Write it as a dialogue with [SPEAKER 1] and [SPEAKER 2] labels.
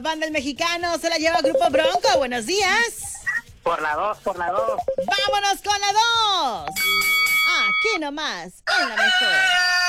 [SPEAKER 1] banda El Mexicano se la lleva Grupo Bronco. Buenos días.
[SPEAKER 2] Por la 2, por la 2.
[SPEAKER 1] Vámonos con la 2. Aquí nomás, en la mejor.